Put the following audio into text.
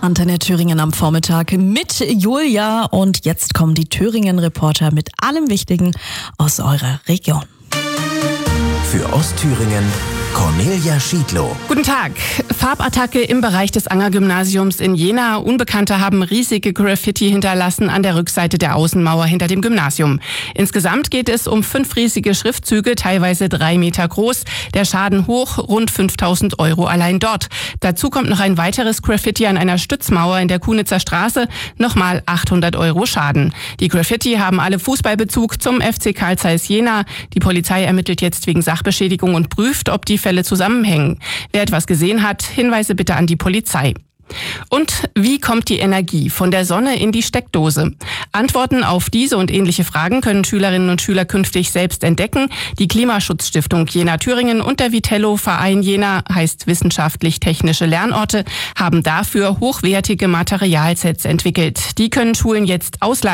Antenne Thüringen am Vormittag mit Julia und jetzt kommen die Thüringen-Reporter mit allem Wichtigen aus eurer Region. Für Ostthüringen Cornelia Schiedlow. Guten Tag. Farbattacke im Bereich des Anger-Gymnasiums in Jena. Unbekannte haben riesige Graffiti hinterlassen an der Rückseite der Außenmauer hinter dem Gymnasium. Insgesamt geht es um 5 riesige Schriftzüge, teilweise 3 Meter groß. Der Schaden hoch, rund 5.000 € allein dort. Dazu kommt noch ein weiteres Graffiti an einer Stützmauer in der Kunitzer Straße. Nochmal 800 € Schaden. Die Graffiti haben alle Fußballbezug zum FC Carl Zeiss Jena. Die Polizei ermittelt jetzt wegen Sachbeschädigung und prüft, ob die Fälle zusammenhängen. Wer etwas gesehen hat, Hinweise bitte an die Polizei. Und wie kommt die Energie von der Sonne in die Steckdose? Antworten auf diese und ähnliche Fragen können Schülerinnen und Schüler künftig selbst entdecken. Die Klimaschutzstiftung Jena-Thüringen und der Vitello-Verein Jena, heißt wissenschaftlich-technische Lernorte, haben dafür hochwertige Materialsets entwickelt. Die können Schulen jetzt ausleihen.